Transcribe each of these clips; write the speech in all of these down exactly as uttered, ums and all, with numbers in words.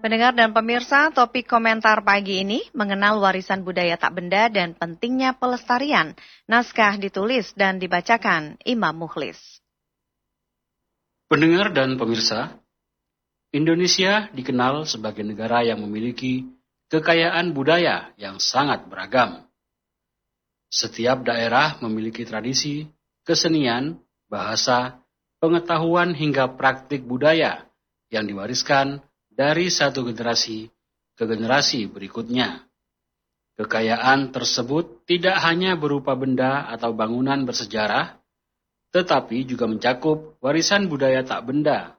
Pendengar dan pemirsa, topik komentar pagi ini mengenal warisan budaya tak benda dan pentingnya pelestarian. Naskah ditulis dan dibacakan Imam Mukhlis. Pendengar dan pemirsa, Indonesia dikenal sebagai negara yang memiliki kekayaan budaya yang sangat beragam. Setiap daerah memiliki tradisi, kesenian, bahasa, pengetahuan hingga praktik budaya yang diwariskan dari satu generasi ke generasi berikutnya. Kekayaan tersebut tidak hanya berupa benda atau bangunan bersejarah, tetapi juga mencakup warisan budaya tak benda.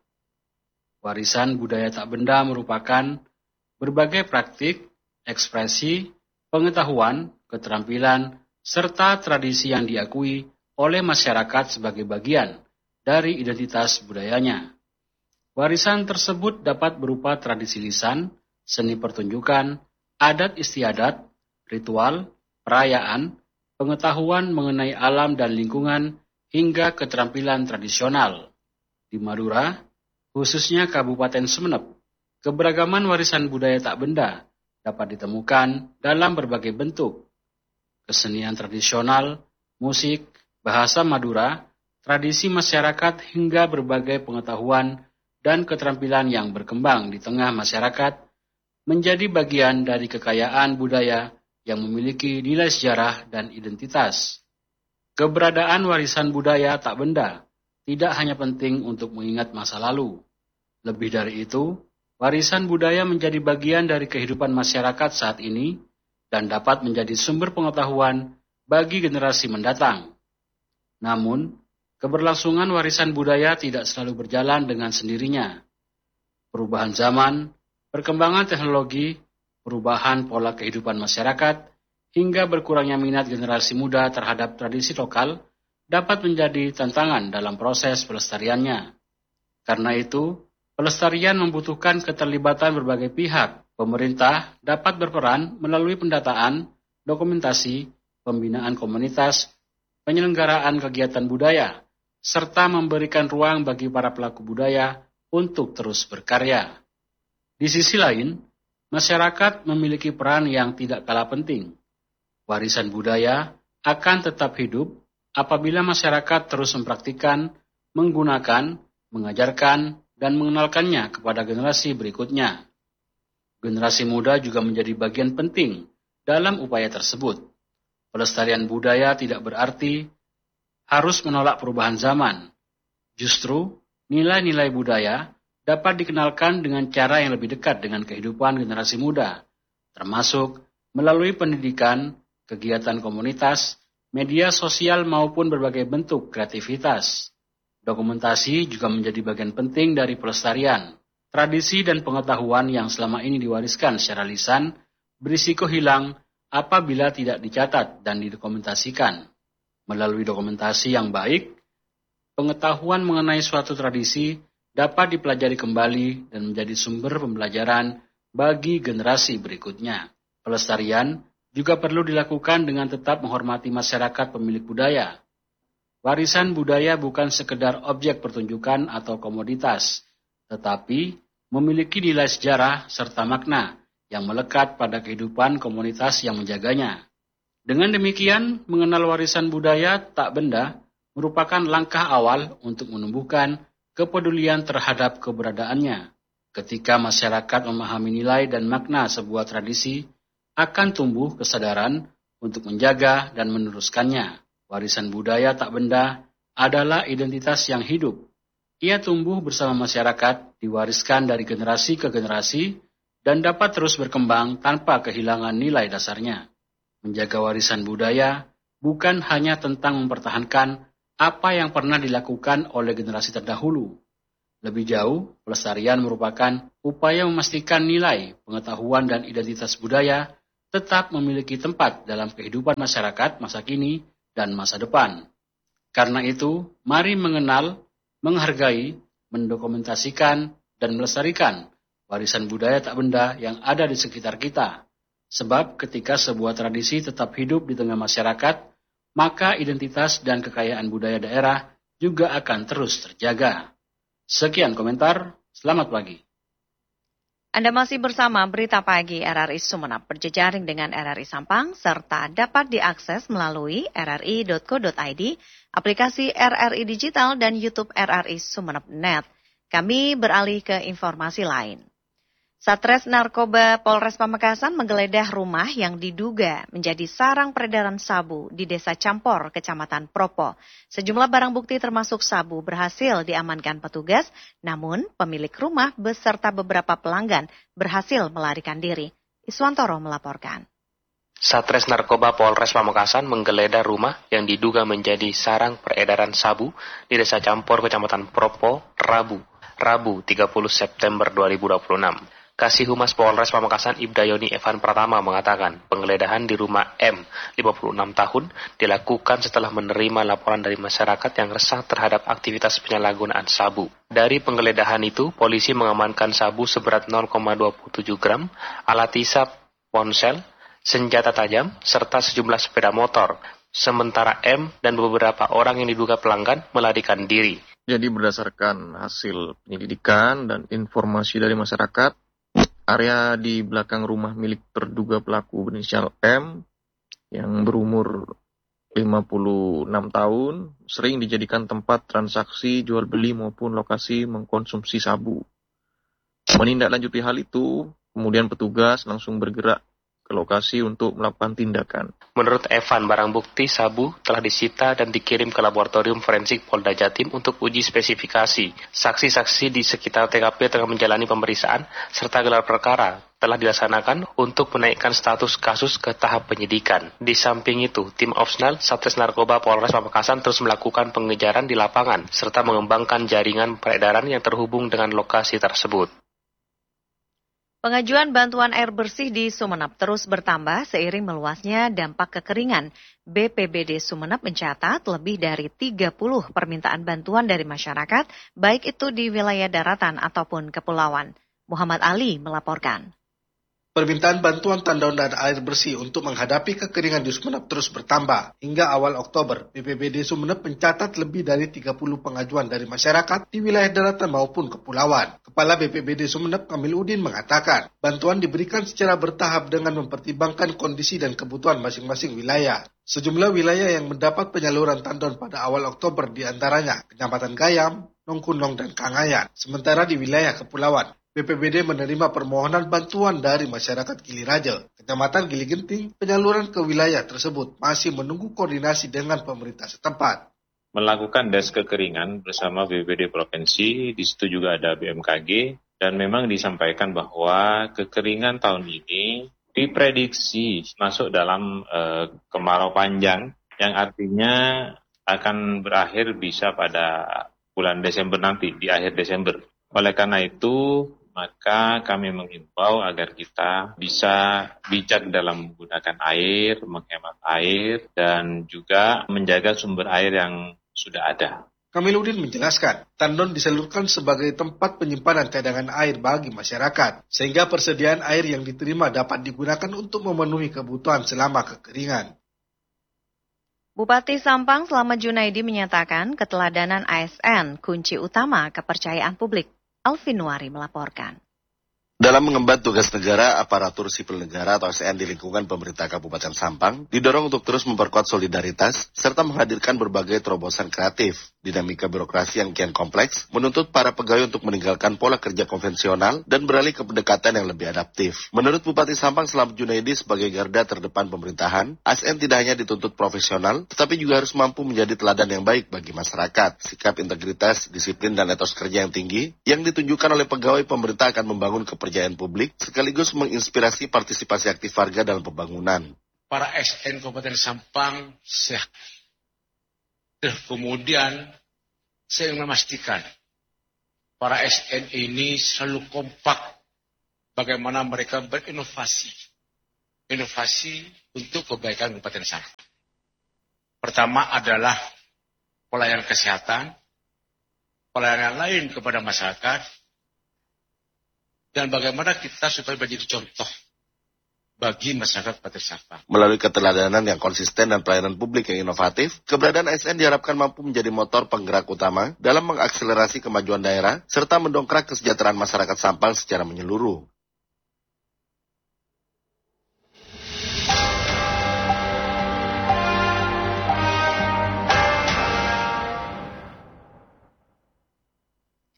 Warisan budaya tak benda merupakan berbagai praktik, ekspresi, pengetahuan, keterampilan, serta tradisi yang diakui oleh masyarakat sebagai bagian dari identitas budayanya. Warisan tersebut dapat berupa tradisi lisan, seni pertunjukan, adat istiadat, ritual, perayaan, pengetahuan mengenai alam dan lingkungan, hingga keterampilan tradisional. Di Madura, khususnya Kabupaten Sumeneb, keberagaman warisan budaya tak benda dapat ditemukan dalam berbagai bentuk. Kesenian tradisional, musik, bahasa Madura, tradisi masyarakat hingga berbagai pengetahuan dan keterampilan yang berkembang di tengah masyarakat menjadi bagian dari kekayaan budaya yang memiliki nilai sejarah dan identitas. Keberadaan warisan budaya tak benda tidak hanya penting untuk mengingat masa lalu. Lebih dari itu, warisan budaya menjadi bagian dari kehidupan masyarakat saat ini dan dapat menjadi sumber pengetahuan bagi generasi mendatang. Namun, keberlangsungan warisan budaya tidak selalu berjalan dengan sendirinya. Perubahan zaman, perkembangan teknologi, perubahan pola kehidupan masyarakat, hingga berkurangnya minat generasi muda terhadap tradisi lokal dapat menjadi tantangan dalam proses pelestariannya. Karena itu, pelestarian membutuhkan keterlibatan berbagai pihak. Pemerintah dapat berperan melalui pendataan, dokumentasi, pembinaan komunitas, penyelenggaraan kegiatan budaya, serta memberikan ruang bagi para pelaku budaya untuk terus berkarya. Di sisi lain, masyarakat memiliki peran yang tidak kalah penting. Warisan budaya akan tetap hidup apabila masyarakat terus mempraktikkan, menggunakan, mengajarkan, dan mengenalkannya kepada generasi berikutnya. Generasi muda juga menjadi bagian penting dalam upaya tersebut. Pelestarian budaya tidak berarti harus menolak perubahan zaman. Justru, nilai-nilai budaya dapat dikenalkan dengan cara yang lebih dekat dengan kehidupan generasi muda, termasuk melalui pendidikan, kegiatan komunitas, media sosial maupun berbagai bentuk kreativitas. Dokumentasi juga menjadi bagian penting dari pelestarian. Tradisi dan pengetahuan yang selama ini diwariskan secara lisan berisiko hilang apabila tidak dicatat dan didokumentasikan. Melalui dokumentasi yang baik, pengetahuan mengenai suatu tradisi dapat dipelajari kembali dan menjadi sumber pembelajaran bagi generasi berikutnya. Pelestarian juga perlu dilakukan dengan tetap menghormati masyarakat pemilik budaya. Warisan budaya bukan sekedar objek pertunjukan atau komoditas, tetapi memiliki nilai sejarah serta makna yang melekat pada kehidupan komunitas yang menjaganya. Dengan demikian, mengenal warisan budaya tak benda merupakan langkah awal untuk menumbuhkan kepedulian terhadap keberadaannya. Ketika masyarakat memahami nilai dan makna sebuah tradisi, akan tumbuh kesadaran untuk menjaga dan meneruskannya. Warisan budaya tak benda adalah identitas yang hidup. Ia tumbuh bersama masyarakat, diwariskan dari generasi ke generasi, dan dapat terus berkembang tanpa kehilangan nilai dasarnya. Menjaga warisan budaya bukan hanya tentang mempertahankan apa yang pernah dilakukan oleh generasi terdahulu. Lebih jauh, pelestarian merupakan upaya memastikan nilai, pengetahuan, dan identitas budaya tetap memiliki tempat dalam kehidupan masyarakat masa kini dan masa depan. Karena itu, mari mengenal, menghargai, mendokumentasikan, dan melestarikan warisan budaya tak benda yang ada di sekitar kita. Sebab ketika sebuah tradisi tetap hidup di tengah masyarakat, maka identitas dan kekayaan budaya daerah juga akan terus terjaga. Sekian komentar, selamat pagi. Anda masih bersama Berita Pagi R R I Sumeneb berjejaring dengan R R I Sampang serta dapat diakses melalui r r i dot co dot i d, aplikasi R R I Digital dan YouTube R R I Sumeneb titik net. Kami beralih ke informasi lain. Satres Narkoba Polres Pamekasan menggeledah rumah yang diduga menjadi sarang peredaran sabu di Desa Campor, Kecamatan Propo. Sejumlah barang bukti termasuk sabu berhasil diamankan petugas, namun pemilik rumah beserta beberapa pelanggan berhasil melarikan diri. Iswantoro melaporkan. Satres Narkoba Polres Pamekasan menggeledah rumah yang diduga menjadi sarang peredaran sabu di Desa Campor, Kecamatan Propo, Rabu, Rabu tiga puluh September dua ribu dua puluh enam. Kasih Humas Polres Pamekasan Ibdayoni Evan Pratama mengatakan penggeledahan di rumah M, lima puluh enam tahun, dilakukan setelah menerima laporan dari masyarakat yang resah terhadap aktivitas penyalahgunaan sabu. Dari penggeledahan itu, polisi mengamankan sabu seberat nol koma dua tujuh gram, alat hisap, ponsel, senjata tajam, serta sejumlah sepeda motor. Sementara M dan beberapa orang yang diduga pelanggan melarikan diri. Jadi berdasarkan hasil penyelidikan dan informasi dari masyarakat, area di belakang rumah milik terduga pelaku berinisial M yang berumur lima puluh enam tahun sering dijadikan tempat transaksi jual beli maupun lokasi mengkonsumsi sabu. Menindaklanjuti hal itu, kemudian petugas langsung bergerak ke lokasi untuk melakukan tindakan. Menurut Evan, barang bukti sabu telah disita dan dikirim ke laboratorium forensik Polda Jatim untuk uji spesifikasi. Saksi-saksi di sekitar T K P tengah menjalani pemeriksaan serta gelar perkara telah dilaksanakan untuk menaikkan status kasus ke tahap penyidikan. Di samping itu, tim Opsnal Satres Narkoba Polres Pamekasan terus melakukan pengejaran di lapangan serta mengembangkan jaringan peredaran yang terhubung dengan lokasi tersebut. Pengajuan bantuan air bersih di Sumeneb terus bertambah seiring meluasnya dampak kekeringan. B P B D Sumeneb mencatat lebih dari tiga puluh permintaan bantuan dari masyarakat, baik itu di wilayah daratan ataupun kepulauan. Muhammad Ali melaporkan. Permintaan bantuan tandon dan air bersih untuk menghadapi kekeringan di Sumeneb terus bertambah. Hingga awal Oktober, B P B D Sumeneb mencatat lebih dari tiga puluh pengajuan dari masyarakat di wilayah daratan maupun kepulauan. Kepala B P B D Sumeneb Kamil Udin mengatakan, bantuan diberikan secara bertahap dengan mempertimbangkan kondisi dan kebutuhan masing-masing wilayah. Sejumlah wilayah yang mendapat penyaluran tandon pada awal Oktober diantaranya Kecamatan Gayam, Nongkunong, dan Kangayan. Sementara di wilayah kepulauan, B P B D menerima permohonan bantuan dari masyarakat Gili Raja, Kecamatan Gili Genting. Penyaluran ke wilayah tersebut masih menunggu koordinasi dengan pemerintah setempat. Melakukan des kekeringan bersama B P B D Provinsi, di situ juga ada B M K G, dan memang disampaikan bahwa kekeringan tahun ini diprediksi masuk dalam uh, kemarau panjang, yang artinya akan berakhir bisa pada bulan Desember nanti, di akhir Desember. Oleh karena itu, maka kami menghimbau agar kita bisa bijak dalam menggunakan air, menghemat air, dan juga menjaga sumber air yang sudah ada. Kamiludin menjelaskan, tandon disalurkan sebagai tempat penyimpanan cadangan air bagi masyarakat, sehingga persediaan air yang diterima dapat digunakan untuk memenuhi kebutuhan selama kekeringan. Bupati Sampang Slamet Junaidi menyatakan keteladanan A S N kunci utama kepercayaan publik. Alvin Nuari melaporkan. Dalam mengemban tugas negara, aparatur sipil negara atau A S N di lingkungan pemerintah Kabupaten Sampang didorong untuk terus memperkuat solidaritas serta menghadirkan berbagai terobosan kreatif. Dinamika birokrasi yang kian kompleks menuntut para pegawai untuk meninggalkan pola kerja konvensional dan beralih ke pendekatan yang lebih adaptif. Menurut Bupati Sampang Slamet Junaidi sebagai garda terdepan pemerintahan, A S N tidak hanya dituntut profesional, tetapi juga harus mampu menjadi teladan yang baik bagi masyarakat. Sikap integritas, disiplin, dan etos kerja yang tinggi yang ditunjukkan oleh pegawai pemerintah akan membangun kepercayaan publik sekaligus menginspirasi partisipasi aktif warga dalam pembangunan. Para A S N Kabupaten Sampang sehat. Kemudian saya ingin memastikan para A S N ini selalu kompak bagaimana mereka berinovasi. Inovasi untuk kebaikan Kabupaten Sampang. Pertama adalah pelayanan kesehatan, pelayanan lain kepada masyarakat, dan bagaimana kita supaya menjadi contoh bagi masyarakat Kabupaten Sampang. Melalui keteladanan yang konsisten dan pelayanan publik yang inovatif, keberadaan A S N diharapkan mampu menjadi motor penggerak utama dalam mengakselerasi kemajuan daerah serta mendongkrak kesejahteraan masyarakat Sampang secara menyeluruh.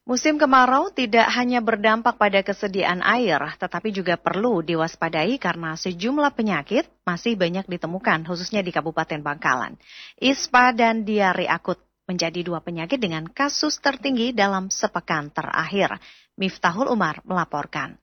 Musim kemarau tidak hanya berdampak pada kesediaan air, tetapi juga perlu diwaspadai karena sejumlah penyakit masih banyak ditemukan, khususnya di Kabupaten Bangkalan. Ispa dan diare akut menjadi dua penyakit dengan kasus tertinggi dalam sepekan terakhir. Miftahul Umar melaporkan.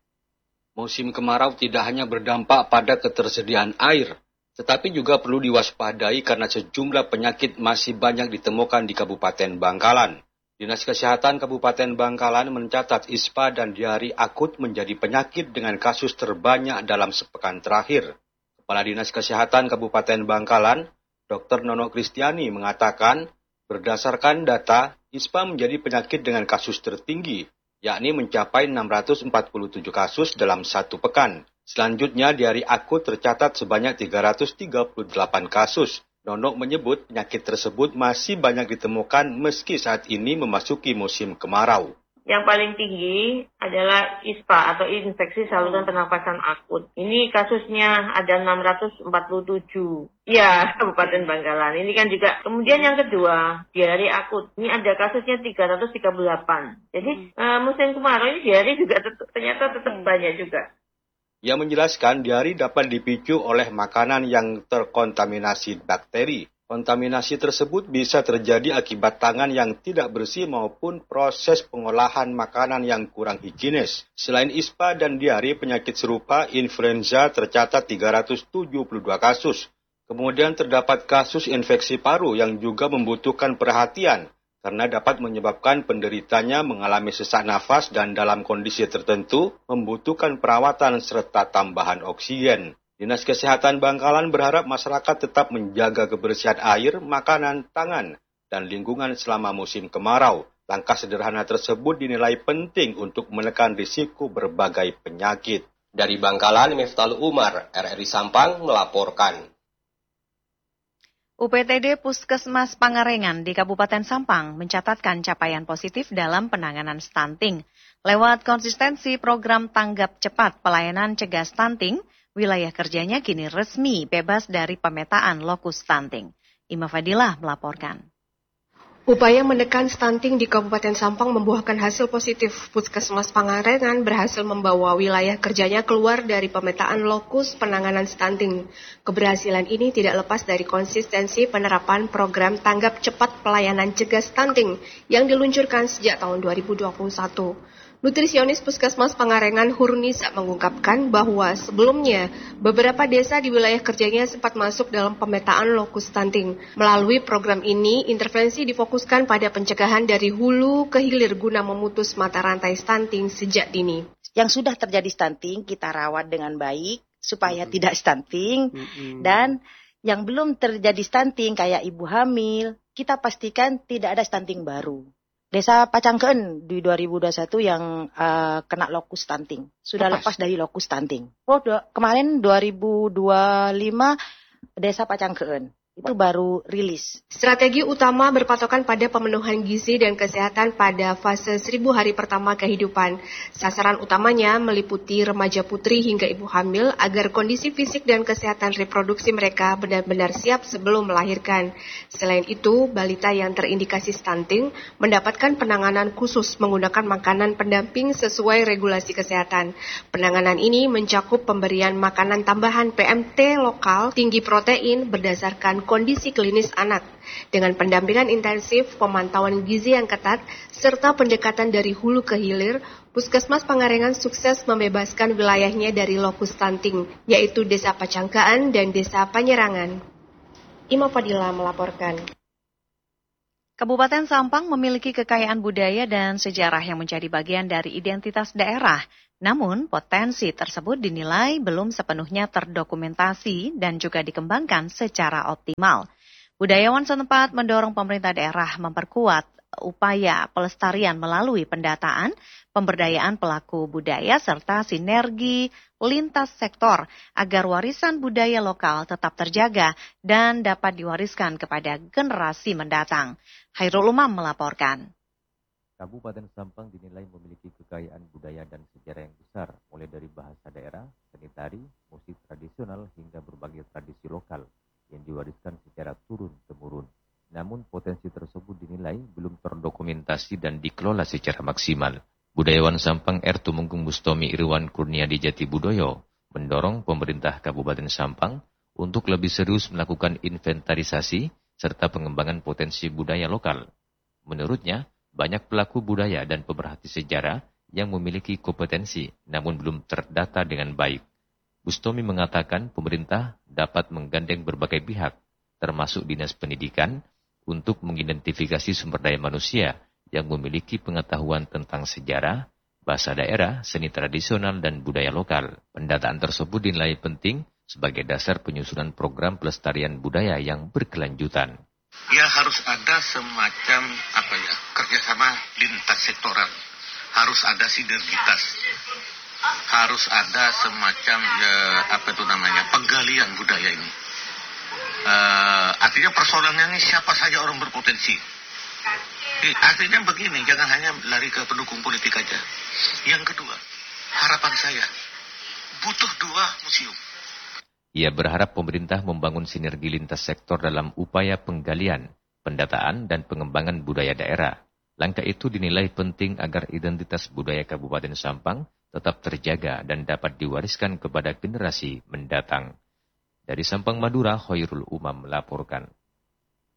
Musim kemarau tidak hanya berdampak pada ketersediaan air, tetapi juga perlu diwaspadai karena sejumlah penyakit masih banyak ditemukan di Kabupaten Bangkalan. Dinas Kesehatan Kabupaten Bangkalan mencatat ispa dan diare akut menjadi penyakit dengan kasus terbanyak dalam sepekan terakhir. Kepala Dinas Kesehatan Kabupaten Bangkalan, Doktor Nono Kristiani mengatakan, berdasarkan data, ispa menjadi penyakit dengan kasus tertinggi, yakni mencapai enam ratus empat puluh tujuh kasus dalam satu pekan. Selanjutnya, diare akut tercatat sebanyak tiga ratus tiga puluh delapan kasus. Nono menyebut penyakit tersebut masih banyak ditemukan meski saat ini memasuki musim kemarau. Yang paling tinggi adalah ispa atau infeksi saluran pernapasan akut. Ini kasusnya ada enam ratus empat puluh tujuh. Ya, Kabupaten Bangkalan. Ini kan juga. Kemudian yang kedua, diare akut. Ini ada kasusnya tiga ratus tiga puluh delapan. Jadi uh, musim kemarau ini diare juga tetap, ternyata tetap banyak juga. Ia menjelaskan diare dapat dipicu oleh makanan yang terkontaminasi bakteri. Kontaminasi tersebut bisa terjadi akibat tangan yang tidak bersih maupun proses pengolahan makanan yang kurang higienis. Selain ispa dan diare, penyakit serupa influenza tercatat tiga ratus tujuh puluh dua kasus. Kemudian terdapat kasus infeksi paru yang juga membutuhkan perhatian karena dapat menyebabkan penderitanya mengalami sesak nafas dan dalam kondisi tertentu membutuhkan perawatan serta tambahan oksigen. Dinas Kesehatan Bangkalan berharap masyarakat tetap menjaga kebersihan air, makanan, tangan, dan lingkungan selama musim kemarau. Langkah sederhana tersebut dinilai penting untuk menekan risiko berbagai penyakit. Dari Bangkalan, Miftahul Umar, R R I Sampang melaporkan. U P T D Puskesmas Pangarengan di Kabupaten Sampang mencatatkan capaian positif dalam penanganan stunting. Lewat konsistensi program tanggap cepat pelayanan cegah stunting, wilayah kerjanya kini resmi bebas dari pemetaan lokus stunting. Ima Fadilah melaporkan. Upaya menekan stunting di Kabupaten Sampang membuahkan hasil positif. Puskesmas Pangarengan berhasil membawa wilayah kerjanya keluar dari pemetaan lokus penanganan stunting. Keberhasilan ini tidak lepas dari konsistensi penerapan program tanggap cepat pelayanan cegah stunting yang diluncurkan sejak tahun dua ribu dua puluh satu. Nutrisionis Puskesmas Pangarengan Hurnisa mengungkapkan bahwa sebelumnya beberapa desa di wilayah kerjanya sempat masuk dalam pemetaan lokus stunting. Melalui program ini, intervensi difokuskan pada pencegahan dari hulu ke hilir guna memutus mata rantai stunting sejak dini. Yang sudah terjadi stunting kita rawat dengan baik supaya mm-hmm. tidak stunting mm-hmm. dan yang belum terjadi stunting kayak ibu hamil, kita pastikan tidak ada stunting baru. Desa Pacangkeun di dua ribu dua puluh satu yang uh, kena lokus stunting. Sudah lepas, lepas dari lokus stunting. Oh, dua, kemarin dua ribu dua puluh lima Desa Pacangkeun. Itu baru rilis. Strategi utama berpatokan pada pemenuhan gizi dan kesehatan pada fase seribu hari pertama kehidupan. Sasaran utamanya meliputi remaja putri hingga ibu hamil agar kondisi fisik dan kesehatan reproduksi mereka benar-benar siap sebelum melahirkan. Selain itu, balita yang terindikasi stunting mendapatkan penanganan khusus menggunakan makanan pendamping sesuai regulasi kesehatan. Penanganan ini mencakup pemberian makanan tambahan P M T lokal tinggi protein berdasarkan kondisi klinis anak, dengan pendampingan intensif, pemantauan gizi yang ketat, serta pendekatan dari hulu ke hilir, Puskesmas Pangarengan sukses membebaskan wilayahnya dari lokus stunting, yaitu Desa Pacangkaan dan Desa Panyerangan. Ima Fadila melaporkan. Kabupaten Sampang memiliki kekayaan budaya dan sejarah yang menjadi bagian dari identitas daerah. Namun, potensi tersebut dinilai belum sepenuhnya terdokumentasi dan juga dikembangkan secara optimal. Budayawan setempat mendorong pemerintah daerah memperkuat upaya pelestarian melalui pendataan, pemberdayaan pelaku budaya, serta sinergi lintas sektor agar warisan budaya lokal tetap terjaga dan dapat diwariskan kepada generasi mendatang. Hairul Umam melaporkan. Kabupaten Sampang dinilai memiliki kekayaan budaya dan sejarah yang besar, mulai dari bahasa daerah, seni tari, musik tradisional, hingga berbagai tradisi lokal yang diwariskan secara turun-temurun. Namun potensi tersebut dinilai belum terdokumentasi dibatasi dan dikelola secara maksimal. Budayawan Sampang R. Tumenggung Bustomi Irwan Kurniadi Jatibudoyo mendorong pemerintah Kabupaten Sampang untuk lebih serius melakukan inventarisasi serta pengembangan potensi budaya lokal. Menurutnya, banyak pelaku budaya dan pemerhati sejarah yang memiliki kompetensi namun belum terdata dengan baik. Bustomi mengatakan pemerintah dapat menggandeng berbagai pihak, termasuk Dinas Pendidikan, untuk mengidentifikasi sumber daya manusia yang memiliki pengetahuan tentang sejarah, bahasa daerah, seni tradisional, dan budaya lokal. Pendataan tersebut dinilai penting sebagai dasar penyusunan program pelestarian budaya yang berkelanjutan. Ya harus ada semacam apa ya kerjasama lintas sektoral, harus ada sinergitas, harus ada semacam ya, apa itu namanya penggalian budaya ini. Uh, artinya persoalannya ini siapa saja orang berpotensi. Eh, artinya begini, jangan hanya lari ke pendukung politik aja. Yang kedua, harapan saya butuh dua museum. Ia berharap pemerintah membangun sinergi lintas sektor dalam upaya penggalian, pendataan, dan pengembangan budaya daerah. Langkah itu dinilai penting agar identitas budaya Kabupaten Sampang tetap terjaga dan dapat diwariskan kepada generasi mendatang. Dari Sampang, Madura, Khairul Umam melaporkan.